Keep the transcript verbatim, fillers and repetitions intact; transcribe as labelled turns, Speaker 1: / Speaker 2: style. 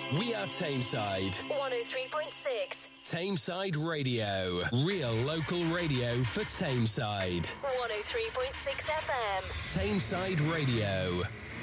Speaker 1: We are Tameside.
Speaker 2: one oh three point six.
Speaker 1: Tameside Radio. Real local radio for Tameside.
Speaker 2: one oh three point six F M.
Speaker 1: Tameside Radio.